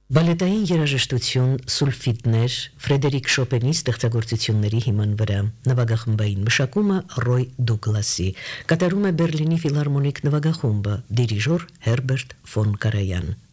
Բալետային երաժշտություն, սուլֆիդներ, Ֆրեդերիկ Շոպենի ստեղծագործությունների հիման վրա, նվագախմբային մշակումը Ռոյ Դուգլասի, կատարում է Բերլինի ֆիլհարմոնիկ նվագախումբը, դիրիժոր Հերբերտ ֆոն Կարայան։